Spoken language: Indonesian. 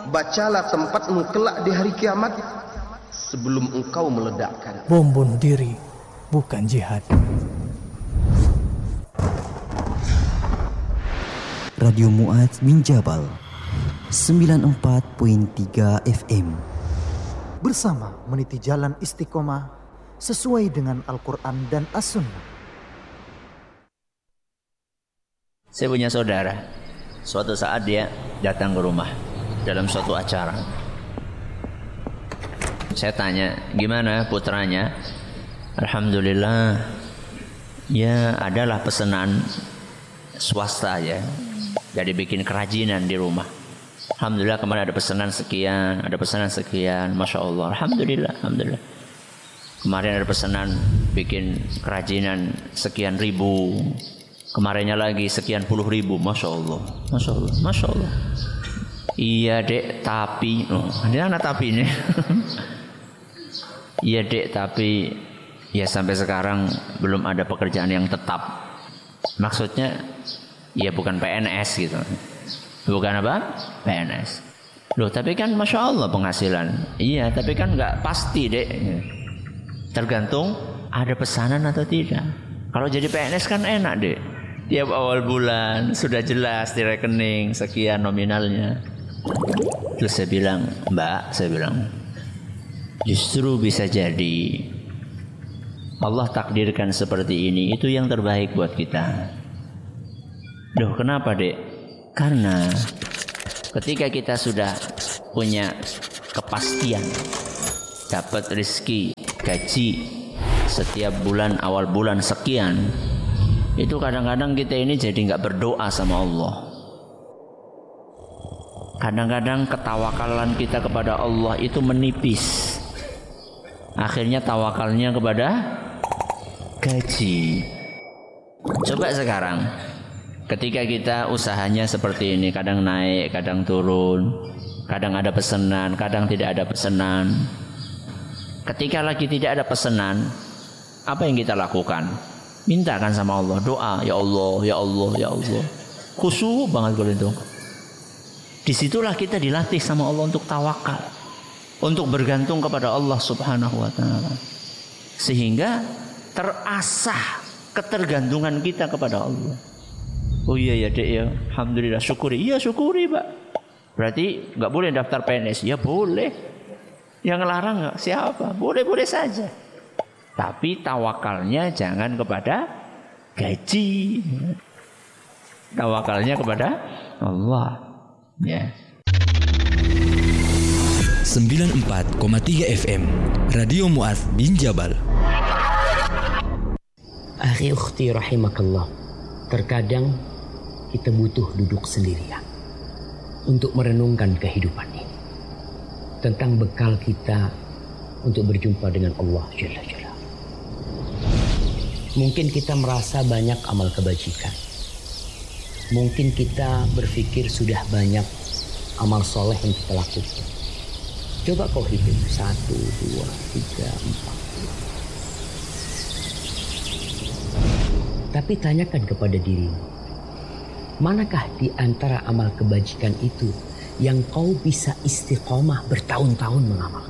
bacalah tempatmu kelak di hari kiamat sebelum engkau meledakkan. Bom bunuh diri bukan jihad. Radio Mu'adz bin Jabal 94.3 FM. Bersama meniti jalan istiqomah sesuai dengan Al-Quran dan As-Sunnah. Saya punya saudara, suatu saat dia datang ke rumah dalam suatu acara. Saya tanya, gimana putranya? Alhamdulillah, ya adalah pesanan swasta ya. Jadi bikin kerajinan di rumah. Alhamdulillah kemarin ada pesanan sekian, Masya Allah. Alhamdulillah. Kemarin ada pesanan bikin kerajinan sekian ribu. Kemarinnya lagi sekian puluh ribu. Masya Allah. Iya dek, tapi ini anak tapi ini. Iya dek, tapi ya sampai sekarang belum ada pekerjaan yang tetap. Maksudnya ya bukan PNS gitu. Bukan apa? PNS. Loh tapi kan Masya Allah penghasilan. Iya tapi kan gak pasti dek. Tergantung ada pesanan atau tidak. Kalau jadi PNS kan enak dek. Tiap awal bulan sudah jelas di rekening sekian nominalnya. Terus saya bilang, Mbak, justru bisa jadi Allah takdirkan seperti ini, itu yang terbaik buat kita. Loh kenapa dek? Karena ketika kita sudah punya kepastian dapat rezeki, gaji setiap bulan awal bulan sekian, itu kadang-kadang kita ini jadi gak berdoa sama Allah. Kadang-kadang ketawakalan kita kepada Allah itu menipis. Akhirnya tawakalnya kepada gaji. Coba sekarang ketika kita usahanya seperti ini, kadang naik, kadang turun, kadang ada pesanan, kadang tidak ada pesanan. Ketika lagi tidak ada pesanan, apa yang kita lakukan? Mintakan sama Allah, doa, ya Allah. Khusyuk banget kalau itu. Disitulah kita dilatih sama Allah untuk tawakal, untuk bergantung kepada Allah Subhanahu wa ta'ala. Sehingga terasah ketergantungan kita kepada Allah. Oh iya ya dek ya, alhamdulillah, syukuri. Iya syukuri Pak. Berarti gak boleh daftar PNS? Ya boleh. Yang ngelarang gak? Siapa? Boleh-boleh saja. Tapi tawakalnya jangan kepada gaji. Tawakalnya kepada Allah. Ya. 94,3 FM Radio Mu'adz bin Jabal. Akhi ukhti rahimakallah, terkadang kita butuh duduk sendirian untuk merenungkan kehidupan ini, tentang bekal kita untuk berjumpa dengan Allah Jalla Jalla. Mungkin kita merasa banyak amal kebajikan. Mungkin kita berpikir sudah banyak amal soleh yang kita lakukan. Coba kau hitung 1, 2, 3, 4. Tapi tanyakan kepada dirimu, manakah di antara amal kebajikan itu yang kau bisa istiqomah bertahun-tahun mengamalkan?